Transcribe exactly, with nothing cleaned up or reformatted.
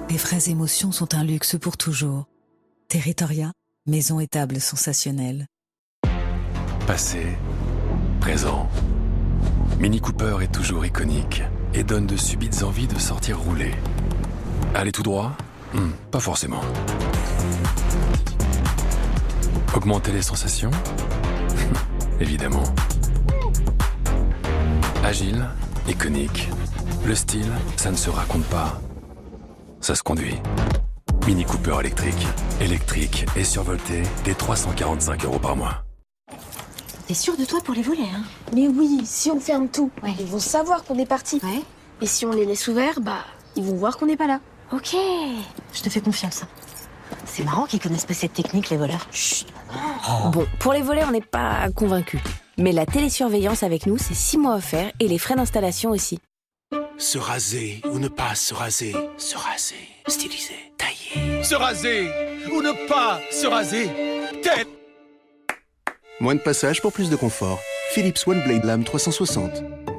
Les vraies émotions sont un luxe pour toujours. Territoria, maison et table sensationnelle. Passé, présent. Mini Cooper est toujours iconique et donne de subites envies de sortir rouler. Aller tout droit? hmm, Pas forcément. Augmenter les sensations? Évidemment. Agile, iconique. Le style, ça ne se raconte pas. Ça se conduit. Mini Cooper électrique. Électrique et survolté dès trois cent quarante-cinq euros par mois. T'es sûr de toi pour les volets, hein? Mais oui, si on ferme tout, Ouais. ils vont savoir qu'on est parti. Ouais. Et si on les laisse ouverts, bah, ils vont voir qu'on n'est pas là. Ok, je te fais confiance. C'est marrant qu'ils connaissent pas cette technique, les voleurs. Chut. Bon, pour les volets, on n'est pas convaincus. Mais la télésurveillance avec nous, c'est six mois offerts et les frais d'installation aussi. Se raser ou ne pas se raser. Se raser. Styliser. Tailler. Se raser ou ne pas se raser. Tête. Moins de passage pour plus de confort. Philips OneBlade Lame trois cent soixante.